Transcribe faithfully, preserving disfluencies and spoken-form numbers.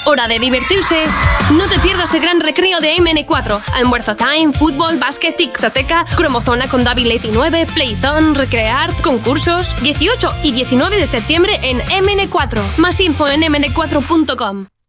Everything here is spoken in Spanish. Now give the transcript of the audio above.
Hora de divertirse. No te pierdas el gran recreo de M N cuatro. Almuerzo time, fútbol, básquet, tictoteca, cromozona con David Leti nueve, Playzone, Recrear, concursos. dieciocho y diecinueve de septiembre en M N cuatro. Más info en m n cuatro punto com.